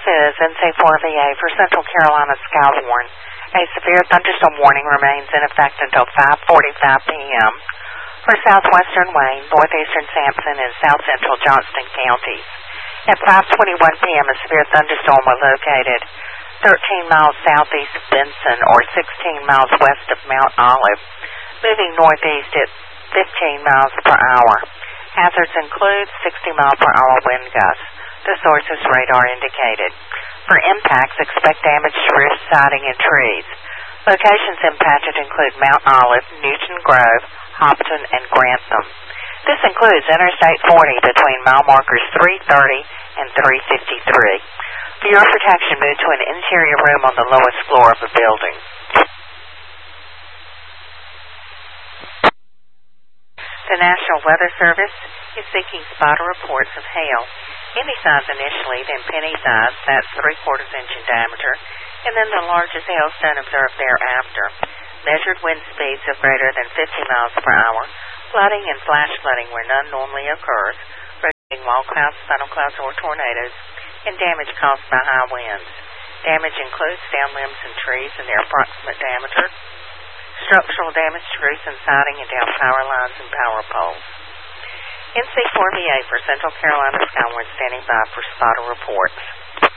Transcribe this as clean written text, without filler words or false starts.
is NC4VA for Central Carolina Skywarn. A severe thunderstorm warning remains in effect until 5:45 p.m. for southwestern Wayne, northeastern Sampson, and south central Johnston counties. At 5:21 p.m., a severe thunderstorm was located 13 miles southeast of Benson or 16 miles west of Mount Olive, moving northeast at 15 miles per hour. Hazards include 60-mile-per-hour wind gusts. The source is radar indicated. For impacts, expect damage to roof siding and trees. Locations impacted include Mount Olive, Newton Grove, Hopton, and Grantham. This includes Interstate 40 between mile markers 330 and 353. For your protection, move to an interior room on the lowest floor of the building. The National Weather Service is seeking spotter reports of hail, any size initially, then penny size, that's 3/4 inch in diameter, and then the largest hailstone observed thereafter. Measured wind speeds of greater than 50 miles per hour, flooding and flash flooding where none normally occurs, rotating wall clouds, funnel clouds, or tornadoes, and damage caused by high winds. Damage includes down limbs and trees and their approximate diameter, structural damage to roofs and siding, and down power lines and power poles. NC4VA for Central Carolina Skywarn standing by for spotter reports.